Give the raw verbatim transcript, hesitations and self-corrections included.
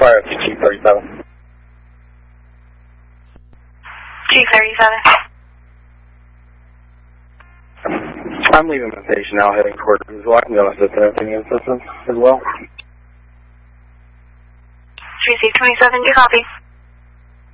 Fire up to Chief thirty-seven. Chief thirty-seven. I'm leaving the station now, heading toward as well. I can go assist anything in assistance as well. Three six twenty-seven, you copy.